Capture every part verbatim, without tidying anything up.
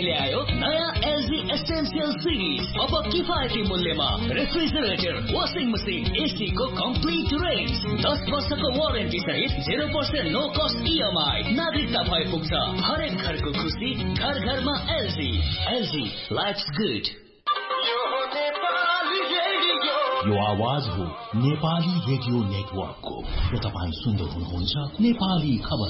ल्यायो नयाँ LG essential series. अब किफायती मूल्यमा रेफ्रिजरेटर, वाशिङ मसिन, एसी को कम्प्लिट रेन्ज, दस वर्षको वारेन्टी सहित zero percent no cost EMI. नागरिकता भए पुग्छ हरेक घरको खुसी, घर घरमा एलजी। LG lives good. यो आवाज हो नेपाली रेडियो नेटवर्कको र तपाईँ सुन्दै हुनुहुन्छ नेपाली खबर।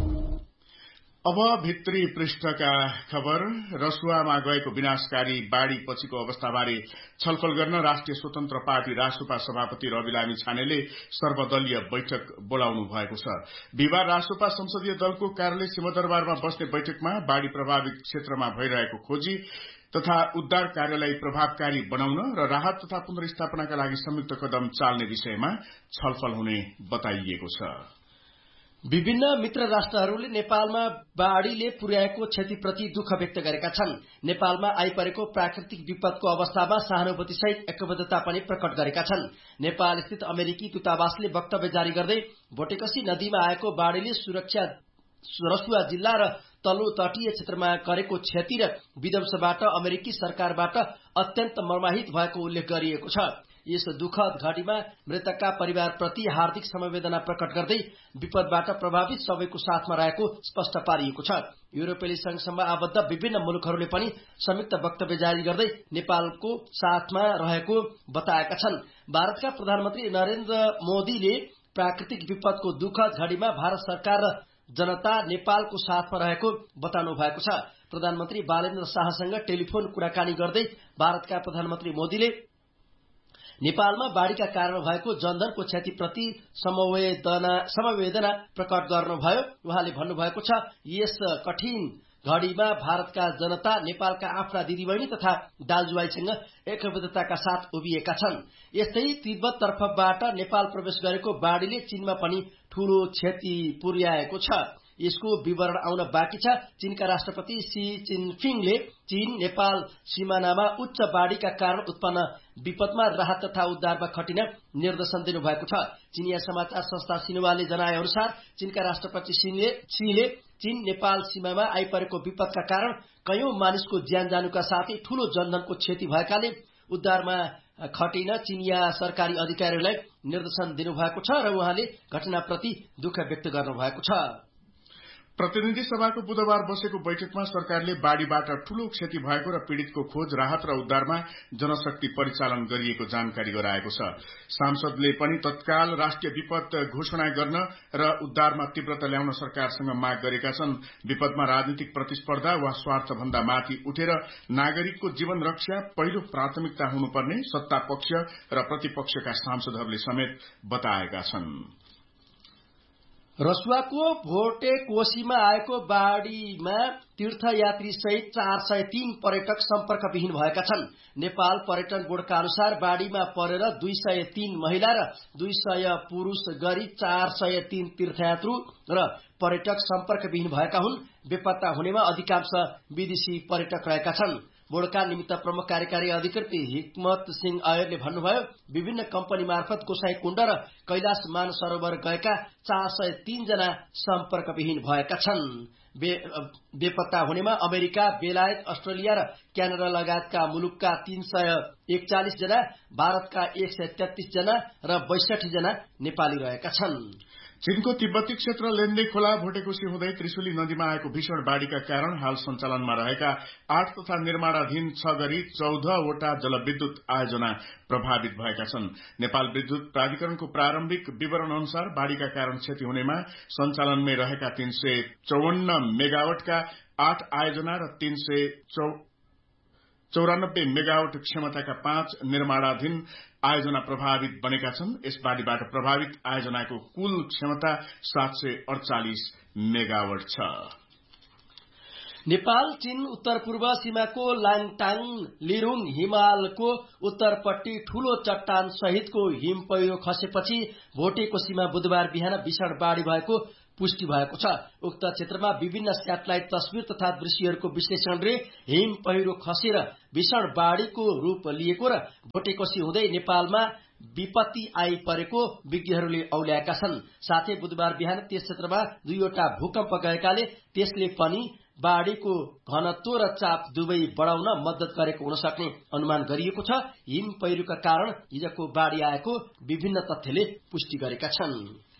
अब भित्री पृष्ठका खबर। रसुवामा गएको विनाशकारी बाढ़ी पछिको अवस्थाबारे छलफल गर्न राष्ट्रिय स्वतन्त्र पार्टी रासुपा सभापति रवि लामी छानेले सर्वदलीय बैठक बोलाउनु भएको छ। बिहिबार रासुपा संसदीय दलको कार्यालय सिंहदरबारमा बस्ने बैठकमा बाढ़ी प्रभावित क्षेत्रमा भइरहेको खोजी तथा उद्धार कार्यलाई प्रभावकारी बनाउन र राहत तथा पुनर्स्थापनाका लागि संयुक्त कदम चाल्ने विषयमा छलफल हुने बताइएको छ। विभिन्न मित्र राष्ट्रहरूले नेपालमा बाढ़ीले पुर्याएको क्षतिप्रति दुःख व्यक्त गरेका छन्। नेपालमा आइपरेको प्राकृतिक विपदको अवस्थामा सहानुभूतिसहित एकबद्धता पनि प्रकट गरेका छन्। नेपाल स्थित अमेरिकी दूतावासले वक्तव्य जारी गर्दै भोटेकसी नदीमा आएको बाढ़ीले सुरक्षा रसुवा जिल्ला र तल्लो तटीय क्षेत्रमा गरेको क्षति र विध्वंसबाट अमेरिकी सरकारबाट अत्यन्त मर्माहित भएको उल्लेख गरिएको छ। यस दुःखद घडीमा मृतकका परिवारप्रति हार्दिक समवेदना प्रकट गर्दै विपदबाट प्रभावित सबैको साथमा रहेको स्पष्ट पारिएको छ। युरोपेली संघसम्म आबद्ध विभिन्न मुलुकहरूले पनि संयुक्त वक्तव्य जारी गर्दै नेपालको साथमा रहेको बताएका छन्। भारतका प्रधानमन्त्री नरेन्द्र मोदीले प्राकृतिक विपदको दुःखद घडीमा भारत सरकार र जनता नेपालको साथमा रहेको बताउनु भएको छ। प्रधानमन्त्री बालेन्द्र शाहसँग टेलिफोन कुराकानी गर्दै भारतका प्रधानमन्त्री मोदीले नेपालमा बाढ़ीका कारण भएको जनधनको क्षतिप्रति समवेदना समवेदना प्रकट गर्नुभयो। उहाँले भन्नुभएको छ, यस कठिन घडीमा भारतका जनता नेपालका आफ्ना दिदीबहिनी तथा दाजुभाइसँग एकबद्धताका साथ उभिएका छन्। यस्तै तिब्बत तर्फबाट नेपाल प्रवेश गरेको बाढ़ीले चीनमा पनि ठूलो क्षति पुर्याएको छ। यसको विवरण आउन बाँकी छ। चीनका राष्ट्रपति सी जिनपिङले चीन नेपाल सीमानामा उच्च बाढ़ीका कारण उत्पन्न विपदमा राहत तथा उद्धारमा खटिन निर्देशन दिनुभएको छ। चीनिया समाचार संस्था सिन्हुवाले जनाए अनुसार चीनका राष्ट्रपति सीले चीन नेपाल सीमामा आइपरेको विपदका कारण कयौं मानिसको ज्यान जानुका साथै ठूलो जनधनको क्षति भएकाले उद्धारमा खटिन चीनिया सरकारी अधिकारीहरूलाई निर्देशन दिनुभएको छ र उहाँले घटनाप्रति दुःख व्यक्त गर्नुभएको छ। प्रतिनिधि सभाको बुधबार बसेको बैठकमा सरकारले बाढ़ीबाट ठूलो क्षति भएको र पीड़ितको खोज, राहत र उद्धारमा जनशक्ति परिचालन गरिएको जानकारी गराएको छ। सांसदले पनि तत्काल राष्ट्रिय विपद घोषणा गर्न र उद्धारमा तीव्रता ल्याउन सरकारसँग माग गरेका छन्। विपदमा राजनीतिक प्रतिस्पर्धा वा स्वार्थ भन्दा माथि उठेर नागरिकको जीवन रक्षा पहिलो प्राथमिकता हुनुपर्ने सत्ता पक्ष र प्रतिपक्षका सांसदहरूले समेत बताएका छन्। रसुवाको भोटे कोशीमा आएको बाढ़ीमा तीर्थयात्री सहित चार सय तीन पर्यटक सम्पर्कविहीन भएका छन्। नेपाल पर्यटन बोर्डका अनुसार बाढ़ीमा परेर दुई सय तीन महिला र दुई सय पुरूष गरी चार सय तीन तीर्थयात्रु र पर्यटक सम्पर्कविहीन भएका हुन्। बेपत्ता हुनेमा अधिकांश विदेशी पर्यटक रहेका छन्। बोर्डका निमित्त प्रमुख कार्यकारी अधिकृत हिक्मत सिंह आयरले भन्नुभयो, विभिन्न कम्पनी मार्फत गोसाई कुण्ड र कैलाश मानसरोवर गएका चार सय तीन जना सम्पर्कविहीन भएका छन्। बे, बेपत्ता हुनेमा अमेरिका, बेलायत, अस्ट्रेलिया र क्यानाडा लगायतका मुलुकका तीन सय एकचालिस जना, भारतका एक सय तेत्तीस जना र बैसठी जना नेपाली रहेका छन्। चीनको तिब्बती क्षेत्र लेन्डे खोला भोटेकोशी हुँदै त्रिशुली नदीमा आएको भीषण बाढ़ीका कारण हाल सञ्चालनमा रहेका आठ तथा निर्माणाधीन छ गरी चौधवटा जलविद्युत आयोजना प्रभावित भएका छन्। नेपाल विद्युत प्राधिकरणको प्रारम्भिक विवरण अनुसार बाढ़ीका कारण क्षति हुनेमा सञ्चालनमै रहेका तीन सय चौवन्न मेगावटका आठ आयोजना र तीन सय चौरानब्बे मेगावट क्षमताका पाँच निर्माणाधीन आयोजना प्रभावित बनेका छन्। यस बाढ़ीबाट प्रभावित आयोजनाको कुल क्षमता सात सय अडचालिस मेगावट छ। नेपाल चीन उत्तर पूर्व सीमाको लाङटाङ लिरुङ हिमालको उत्तरपट्टि ठूलो चट्टान सहितको हिम पहिरो खसेपछि भोटेको सीमा बुधबार बिहान भीषण बाढ़ी भएको पुष्टि भएको छ। उक्त क्षेत्रमा विभिन्न स्याटेलाइट तस्विर तथा दृश्यहरूको विश्लेषणले हिम पहिरो खसेर भीषण बाढ़ीको रूप लिएको र भोटेकोशी हुँदै नेपालमा विपत्ति आइपरेको विज्ञहरूले औल्याएका छन्। साथै बुधबार बिहान त्यस क्षेत्रमा दुईवटा भूकम्प गएकाले त्यसले पनि बाढ़ीको घनत्व र चाप दुवै बढाउन मद्दत गरेको हुन सक्ने अनुमान गरिएको छ। हिम पहिरोका कारण हिजको बाढ़ी आएको विभिन्न तथ्यले पुष्टि गरेका छन्।